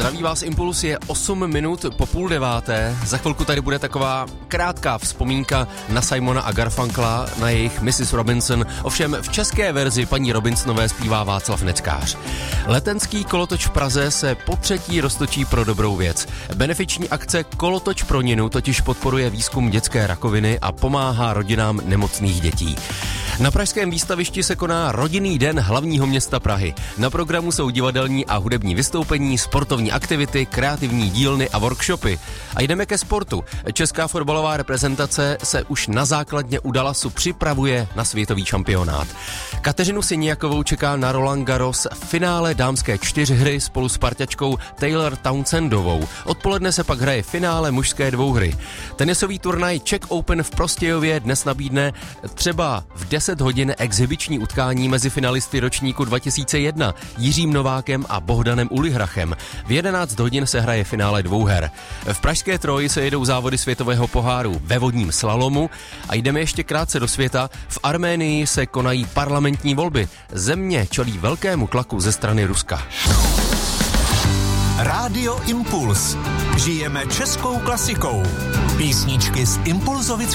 Zdraví vás Impuls, je 8 minut po 8:30. Za chvilku tady bude taková krátká vzpomínka na Simona a Garfunkla, na jejich Mrs. Robinson. Ovšem v české verzi paní Robinsonové zpívá Václav Neckář. Letenský kolotoč v Praze se potřetí roztočí pro dobrou věc. Benefiční akce Kolotoč pro Ninu totiž podporuje výzkum dětské rakoviny a pomáhá rodinám nemocných dětí. Na pražském výstavišti se koná rodinný den hlavního města Prahy. Na programu jsou divadelní a hudební vystoupení, sportovní aktivity, kreativní dílny a workshopy. A jdeme ke sportu. Česká fotbalová reprezentace se už na základně u Dallasu připravuje na světový šampionát. Kateřinu Siniakovou čeká na Roland Garros finále dámské 4hry spolu s parťačkou Taylor Townsendovou. Odpoledne se pak hraje finále mužské 2hry. Tenisový turnaj Czech Open v Prostějově dnes nabídne třeba v 10 hodin exibiční utkání mezi finalisty ročníku 2001 Jiřím Novákem a Bohdanem Ulihrachem. V 11 hodin se hraje finále 2her. V pražské Troji se jedou závody světového poháru ve vodním slalomu a jdeme ještě krátce do světa. V Arménii se konají parlamentní volby. Země čelí velkému tlaku ze strany Ruska. Rádio Impuls. Žijeme českou klasikou. Písničky z Impulzovic